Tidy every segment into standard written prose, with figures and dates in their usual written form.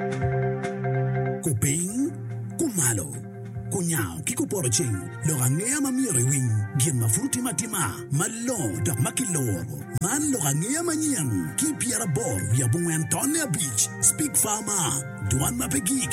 Kuping, kumalo, kunyao, kikuporching, lorangea mamiri wing, gien mafruti matima, malo, dak makiloro, man lorangea manyang, kipiara bor, yabung Antonia Beach, Speak Farmer, Duan Mapegik.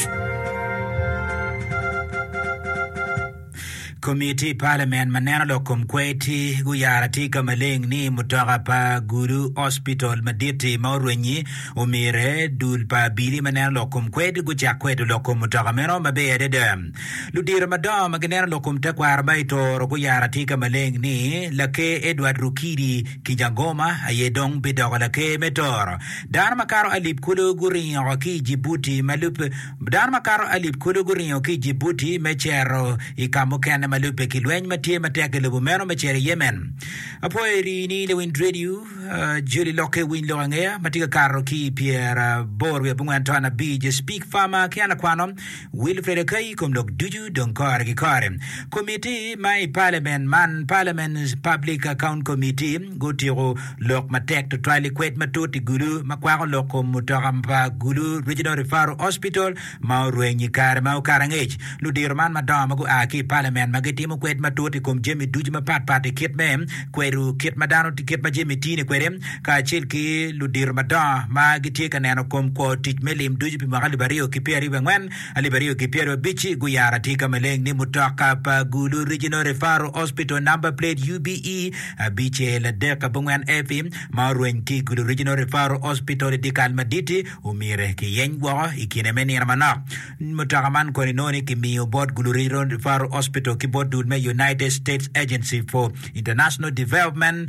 Committee Parliament maneno lo kumkweti guyara tika maleng ni mutaka pa guru hospital maditi maurwenyi umire dul pa bili maneno lo kumkweti gujakwetu lo kumutaka meno mabeye de ludira madam maganeno lo kumtakwa arbaito guyara tika maleng ni lake Edward Rukidi Kijangoma ayedong bidogo lake metor dan makaro alip kulu gurinyo ki Djibouti malupe dan makaro alip kulu gurinyo ki Djibouti mechero ikamukene malupe kilweny matie mateke lubu meno mechere Yemen. Apoeri ni le windredu Julie Loke win loangea matika karo ki Pierre Borwe bungwantana bije Speak Farmer kiana kwano Wilfred Kai kumlok duju donkar kikare. Committee my Parliament's Public Account Committee gotiro lok matek to try liquid matoti gulu makwako loko mutarampa gulu Regional Referral Hospital maurwenyi kare maukarangej. Ludirman madama gu aki Parliament magetimu kwet matoti kum jemi dujima pat kit mem kweru kit madano tikit ma jemi tine kwerem ka chilki ludir madam magiti kaneno kum ko tit melim dujipi magali bario kipiari bangwen alibario kipiari bichi guyara tika meleng ni mutaka pa gulu Regional Referral Hospital number plate UBE bichi la deka bangwen FM maurwen ki gulu Regional Referral Hospital dikal maditi umire ki yengwa ikine meni ramana mutaka man ko noni ki miyo board gulu Regional Referral Hospital keyboard dulme United States Agency for International Development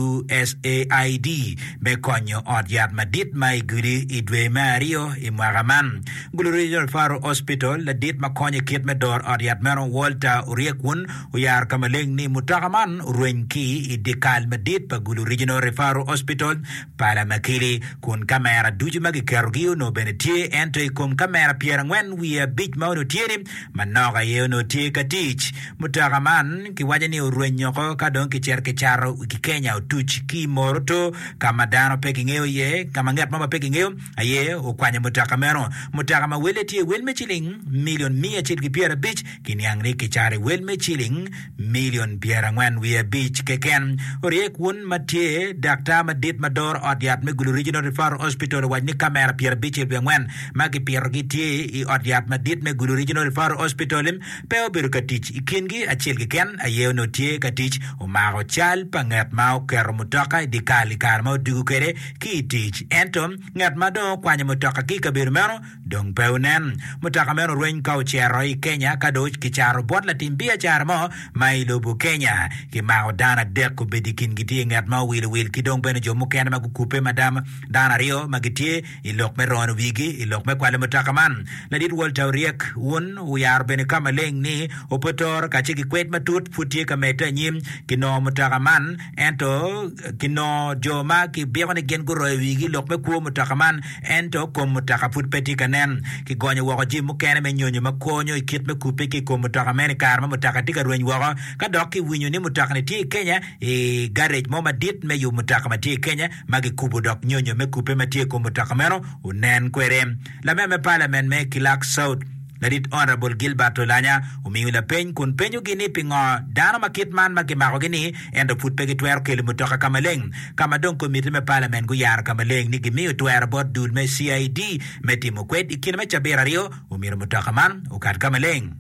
USAID be konyo odyat madit mai guri idwe mario imwagaman gulu Regional Referral Hospital la dit makonye kit medor odyat mero Walter Uriekun uyar kamaleng ni mutakaman urwenki idikal madit pa gulu Regional Referral Hospital para makili kun kamera duji magikerugiyo no benetie ento ikum kamera pierangwen wiya bich mauno tieri manoga yeo no tie katich mutakaman kiwaja ni urwenyoko kadon kicher kicharo Kenya utuch ki moroto kama dano peki ngeo ye kama ngat mama peki ngeo aye ukwanya mutakamero mutakama wele tie welme chiling million mia chilki piera beach kiniangri kichare welme chiling million piera ngwen wiya beach keken oriek wun matie dakta madit mador odyat me gulu Regional Referral Hospital wajni kamera piera beach ngwen magi piera gitie i odyat madit me gulu Regional Referral Hospital peo biru katich ikingi achilki ken aye no tie katich umago chal pangat mau kero mutaka dikali karma dugu kere ki tich entom ngat mado kwanya mutaka ki kabiru mero dong peunen mutaka mero rwen kau chero i Kenya kadoch kicharo bot la timbia charmo mailobu Kenya ki mau dana deku bedikin giti ngat mau wil kidong bene jomu kena magukupe madam dana rio magitie ilok me rono wigi ilok me kwale mutaka man ladit Walter Uriek wun uyar bene kama leng ni opotor kachiki kwet matut futie kameta nyim kino mutaka man ento kino joma ki bione gen guro wigi lokme ku mutakaman ento kom mutaka put peti kanen ki gonyo wako ji mukene me nyonyo makonyo ikit me kupe ki kom mutakamen karma mutaka tika rwen wako kadoki winyo ni mutaka ni ti Kenya garage mo madit me yu mutaka ma ti Kenya magi kubu dok nyonyo me kupe ma ti kom mutakameno unen kwere la meme Parliament me Kilak South Ladit Honorable Gilbert Olanya umiula peny kun penyo gini pingo dano makitman magimako gini endo put pegi tuwer kele mutoka kamaleng kama don komite me Parliament guyar kamaleng ni gimiyo tuwer bot dul me CID meti mukwet ikina me chabera rio umira mutoka man ukat kamaleng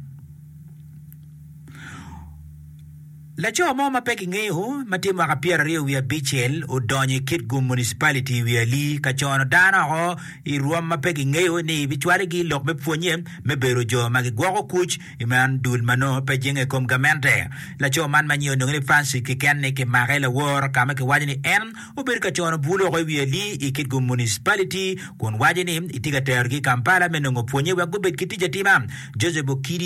La cho mo mapeki ngeo matimu akapiera rio via BHL udonye Kitgum Municipality via li kachono dana ho iruam mapeki ngeo ni bichwari gi lok me pfonye me bero jo magi gwako kuch iman dul mano pe jenge kom gamente la cho man manyo ngene Francis kikenne ke magela war kama ke wajini en uber kachono bulo ko via li i Kitgum Municipality kon wajini itiga tergi Kampala menongo pfonye wa gubet kitija tima Joseph Okiri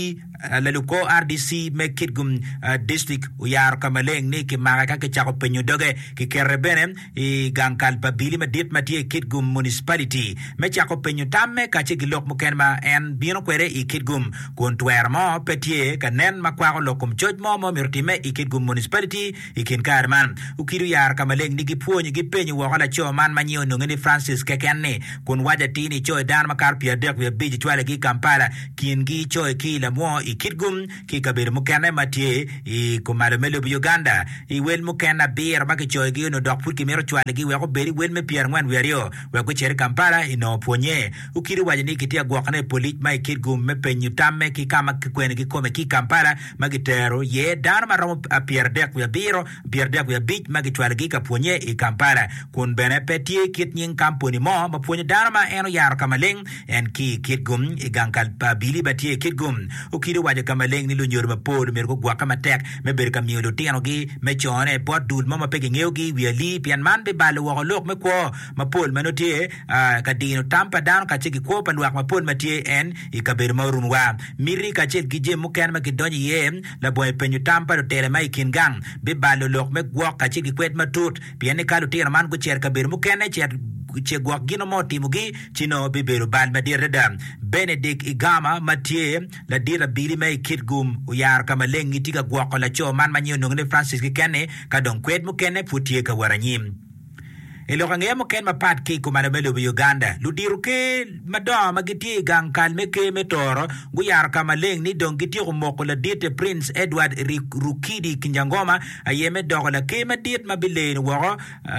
laluko RDC me Kitgum district uyar kamaleng ni ki maraka ke chako penyo doge ki kerebene I gankal babili madit matie Kitgum municipality me chako penyo tamme ka chi gilok mukenma en bino kwere I Kitgum kun twer mo petie kanen makwako lokum choj mo mirtime I Kitgum municipality ikin karman ukiru yar kamaleng ni gipuonyo gi penyo wakala cho man manyo nungeni Francis kekenne kun waja tini cho dan makar pia dek we biji chwale gi Kampala kin gi cho ki la mo I Kitgum ki kabir mukene matie I kumalo melo Uganda I wel mukena bir maki cho gi no dok put ki mero chwale gi we ko beri wel me pier ngwan werio we ko cher Kampala ino ponye ukiru waja ni kitia gwakane polit mai Kitgum me penyu tamme ki kama kwene gi kome ki Kampala magitero ye dan maromo pier dek we biro pier dek we bich magi chwale gi ka ponye I Kampala kun bene petie kit nyin kamponi mo ma ponye dan ma eno yar kamaleng en ki Kitgum I gankal babili batie Kitgum ukiru waja kamaleng ni lunyor ma pod mer ko gwaka matek me ber ka miolo tiano gi me chone pot dul mama pege ngeo gi wiali pian man be balo wo lok me ko ma pol manotie ka dino tampa dan ka chiki ko pan wak ma pol matie en I ka ber marun wa miri ka chel gi je muken ma gidonyi ye la boy penyu tampa do tele mai kingang be balo lok me gwak ka chiki kwet matut pian ka lu tira man ko cher ka ber muken ne cher che gwak gino mo timugi chino bibero bal madira da Benedict Igama matie la dira bili mai Kitgum uyar kamaleng itiga gwak la cho man manyo nungne Francis kene ka don kwet mukene putie ka waranyim ilo kange mo ken mapat ki kumana melo Uganda ludiru ke madama magiti gang kalme ke metoro guyar kamaleng ni don giti moko la dite Prince Edward Rukidi Kinjangoma ayeme dogola ke madit mabilen wo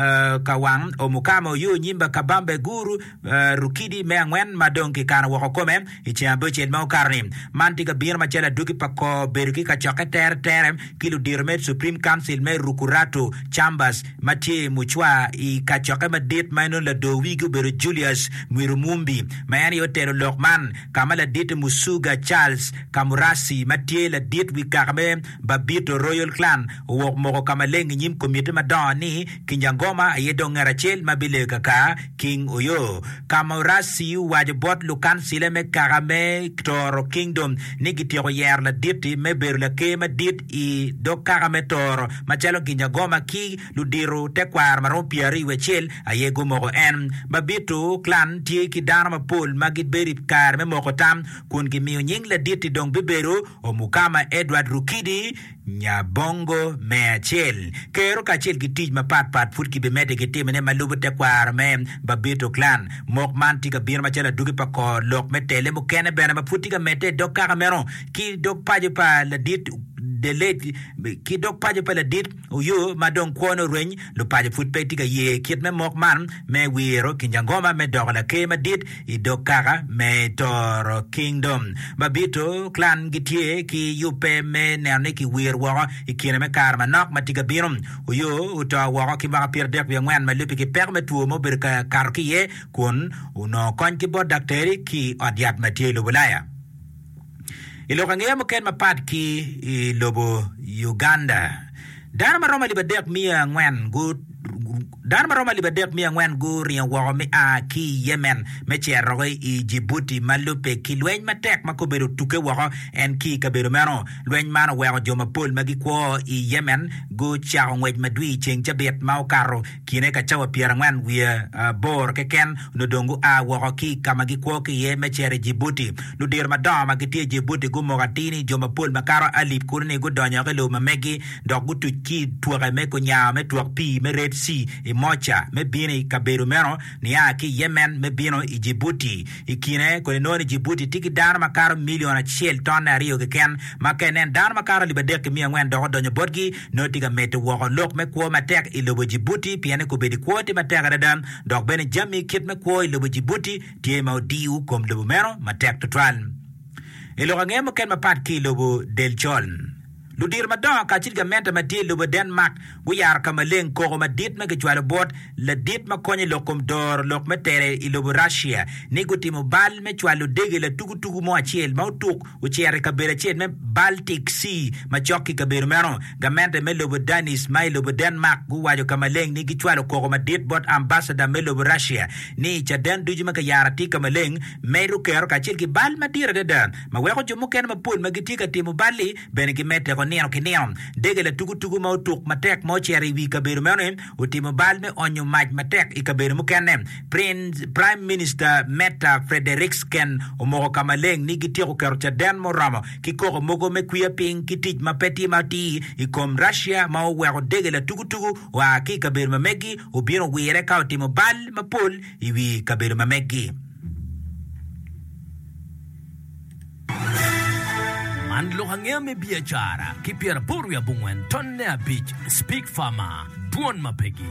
kawang omukamo yu nyimba kabambe guru Rukidi me angwen madon ki kana wo kome ichiambo chen mau karni mantiga bir machela duki pako berki ka choketer terem kilu dirmet Supreme Council me Rukurato Chambers Matie Muchwa I choke madit maino la dowigu bero Julius Mwirumumbi mayani yotero Lokman kama la dit Musuga Charles Kamurasi matie la dit wikakame Babito Royal Clan wok moko kama lengi nyim komite madani Kinjangoma ayedo ngarachel mabile kaka King Oyo Kamurasi wajibot lukan sile me kakame Toro Kingdom nigitiro yer la diti me bero la ke madit I do kakame Toro machalo Kinjangoma ki ludiro tekwar maropiari wechel ayego moko en Babito clan tie ki dana ma pol magit beri kar me moko tam kun ki miyo nying la diti dong bibero o mukama Edward Rukidi Nyabongo Meachel kero ka chel ki tij ma pat fut ki bemete ki timene malubo tekwar me Babito clan mok man tika bir ma chela dugi pa ko lok metele mukene bena ma futi ka mete dok kakamero ki dok paje pa la dit de late ki dok paje pa la dit uyo madon kono reny lo paje fut pe tika ye kit me mok man me wiro Kinjangoma me dogola ke ma dit I dok kaka me Toro Kingdom Babito clan gitie ki yupe me nerne ki wir waka ikine me karma nok matiga birum uyo uta waka ki maka pier dek ngwan malupi ki perme tuo mo berka karki ye kun uno kon ki bod dakteri ki odiat matie lo bulaya ilo kange mo ken mapat ki lobo Uganda dana maroma libadek mia ngwan good dan maroma libadek mia ngwan guri wo mi a ki Yemen me cherro I Djibouti malupe ki lwen matek makoberu tuke wo en ki kaberu mano lwen mano wo joma pol magi ko I Yemen go cha ngwej madwi cheng chabet mau karo kine ka chawa pier ngwan wi bor ke ken no dongu a wo ki kamagi ko ki ye me chere Djibouti no dir madama ki tie Djibouti go mogatini joma pol makaro alip kurne go donyo ke lo mamegi dogu tu ki tuwa me ko nya me tuwa pi me Red Sea mocha me bini kaberu meno ni aki Yemen me bino I Djibouti ikine ko no Djibouti tiki dan makaro miliona chel ton rio ke ken makenen dan makaro libadek mi ngwen do donyo bodgi no tiga mete wo lok me ko matek I lobo Djibouti piane ko bedi ko ti matek adam dok ben jami kit me ko I lobo Djibouti tie ma diu kom lobo meno matek to tran ilo ngem ken mapat ki lobo del chol ludir madon ka chit gamenta mati lubo Denmark guyar kamaleng ko madit ma gchwalo bot la dit ma konye lokom dor lok metere ilobo Russia ni gutimo bal me chwalo dege la tugu mo achiel ma utuk uchiere kabere chen me Baltic Sea ma chokki kabere mero gamenta me lobo Danis mai lobo Denmark guwajo kamaleng ni gchwalo ko madit bot ambassador me lobo Russia ni chaden dujima ka yarati kamaleng meru ker ka chil ki bal matira de dan ma weko jomo ken ma pul ma gitika timo bali ben ki mete ko neno ki neno dege la tugu ma utuk matek mo cheri wi kabere mero utimo bal me onyo maj matek ikabere mukene Prime Minister Meta Frederiksen omo kamaleng ni gitiko ker chaden mo ramo ki ko mogo me kuya ping kitij mapeti mati ikom Russia ma weko dege la tugu wa ki kabere ma megi ubiro wire ka utimo bal ma pul iwi kabere ma megi Andlo hangea me biashara kipiara poru ya bungwen tonne a beach speak farmer tuon mapegi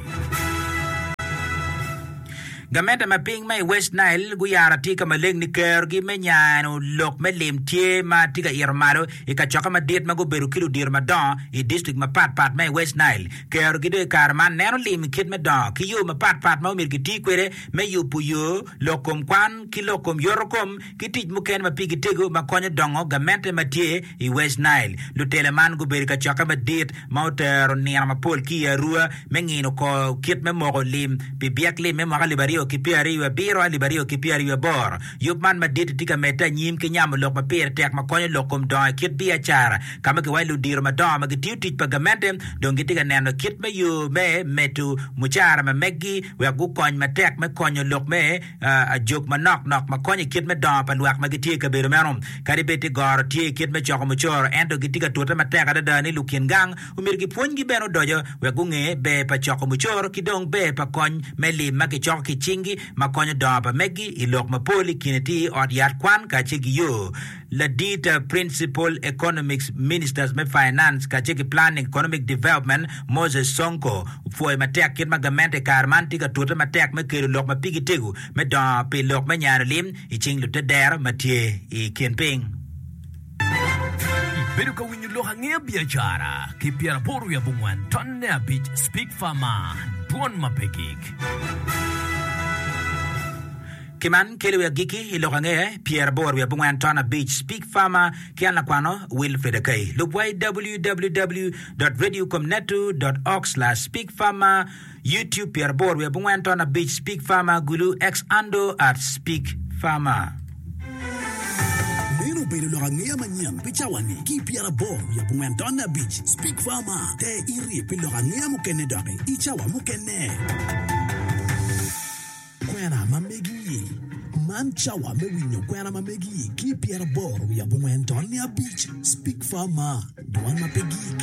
gamenta maping mai West Nile guyara tika maleng ni kergi menyano lok melim tie ma tika irmalo ika choka madit mago beru kilo dir madan i district ma pat mai West Nile kergi de karman nero lim kit madan ki yo ma pat ma umir kiti kwere me yu puyo lokom kwan ki lokom yorokom kitij muken ma pigi tego ma konyo dongo gamenta matie i West Nile lutele man go beru ka choka madit ma utero nira ma pol ki yarua mengino ko kit me mogo lim bibiak lim me moga libario kipiari wa biro alibario kipiari wa bor yupman madit tika meta nyim ke nyam lok ma per tek ma konyo lokom don kit bia chara kama ke wailu dir ma don ma gitiu tit pagamente don gitika neno kit me yu me metu muchara ma megi wa gu kon ma tek me konyo lok me a jok ma nok ma konyo kit me don pa luak ma gitie ka bero merom kari beti gor tie kit me choko muchor endo gitika tota ma tek ada dani lukin gang umir ki pongi beno dojo wa gu nge be pa choko muchor kidong be pa kon me li ma ki choko ki chingi makonyo doba megi ilok mapoli kineti odiat kwan ka chigi yo la dita principal economics ministers me finance ka chigi planning economic development Moses Sonko foi matek kit magamente karmanti ka tota matek me kero lok mapigi tegu me do pe lok me nyar lim I ching lu der matie I kinping Pero ka winyo lo hangea biashara kipiara poru ya bungwan tonne a beach speak farmer tuon mapegik Kiman kelewe giki ilokange Pierre Bor we bungwan tona beach speak farmer kiana kwano Wilfred Kay lupwai www.radiocomnetu.org/speak farmer YouTube Pierre Bor we bungwan tona beach speak farmer gulu x ando at speak farmer Nero pero lo ganea manyang pichawani ki Pierre Bor ya bungwan tona beach speak farmer te iri pilo ganea mukene dake ichawa mukene Kwena mamegi manchawa mewinyo kwena mamegi ki Pierre Bor ya bungwen Tonia Beach speak farmer duan mapegi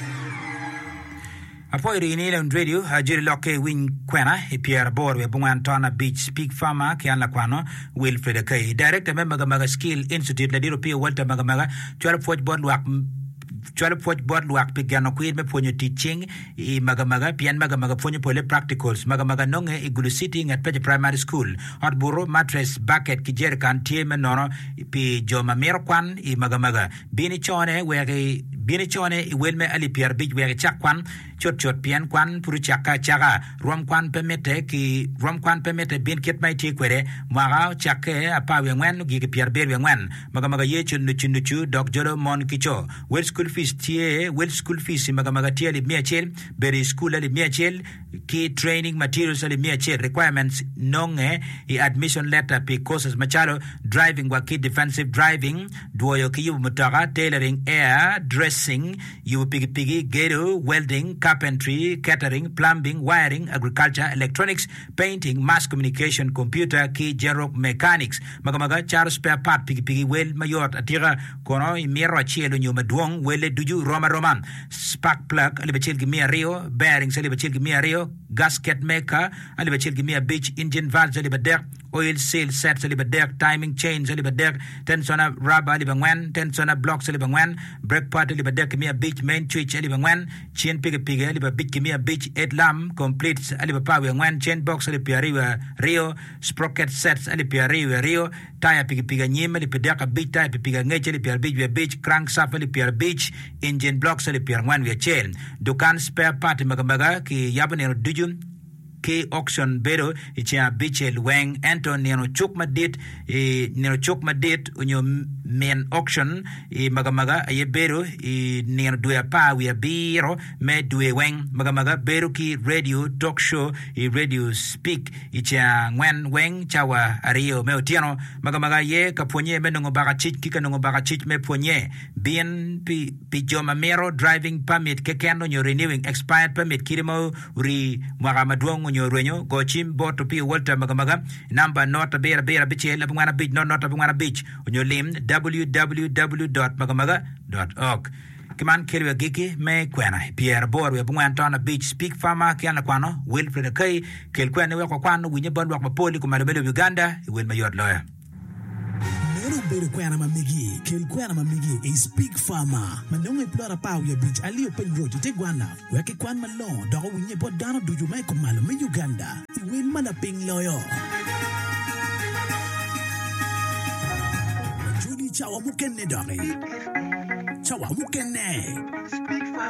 Apoy rini le radio hajiri loke win kwena Pierre Bor we bungwan Tona Beach speak farmer ki anla kwano Wilfred Kay director maga skill institute la diro pia walta maga 12 football wak 12 football luak pigano kwid me ponyo teaching I maga pian maga ponyo pole practicals maga nonge I gulu sitting at Peche Primary School hot buro mattress bucket ki jerkan tie me nono pi joma merkwan I maga bini chone I welme ali Pierre Beach wege chakwan chot pian kwan puru chaka chaga rom kwan pemete bin ket mai tie kwere maga chake apa wengwen gi Pierre Beach wengwen maga ye chunu dog jolo mon kicho well school fees maga tie li miachel beri school li miachel ki training materials li miachel requirements nonge I admission letter pi courses machalo driving wa ki defensive driving duoyo ki yu mutaga tailoring air dressing yu pigi ghetto welding carpentry catering plumbing wiring agriculture electronics painting mass communication computer ki general mechanics maga char spare part pigi well mayot atira kono miro chielo nyu maduong wele duju roman spark plug alibachil gimia rio bearings alibachil gimia rio gasket maker alibachil gimia beach engine valves alibader oil seal sets alibader timing chains alibader tensona rubber alibangwan tensona blocks alibangwan brake part liba dek mia bich main twitch liba ngwan chen pige liba bich mia bich 8 lam complete liba pawe ngwan chen box liba riwa rio sprocket sets liba riwa rio taya pige nyima liba dek bich taya pige ngeche liba bich crankshaft liba bich engine blocks liba ngwan via chen dukan spare part magamaga ki yabane dujum ke auction bero icha bichel weng Anton neno chuk madit unyo men auction magamaga ye bero neno duya pa we biro me duwe weng magamaga bero ki radio talk show radio speak icha ngwen weng chawa ario me otiano magamaga ye kaponye menongo bagachich kikanongo bagachich me ponye bien pi joma mero driving permit kekendo nyo renewing expired permit kirimo uri magamadwong nyo gochim boto pi Walter magamaga number nota bera bichel abungana beach nota abungana beach onyo lim www.magamaga.org kiman kelwe giki me kwena Pierre Borwe abungana tona beach speak farmer kiana kwano Wilfred Kai kel kwena we kwano winye bon wak mapoli kumalobelo Uganda wil mayot lawyer Bere kwena mamigi, kel kwena mamigi e speak farmer. Manong e plora pa ya beach ali open road te gwana. Weke kwan malo dago winye bodano duju mai kumalo me Uganda. Iwin mana ping loyo. Juni chawa mukene dare. Chawa mukene.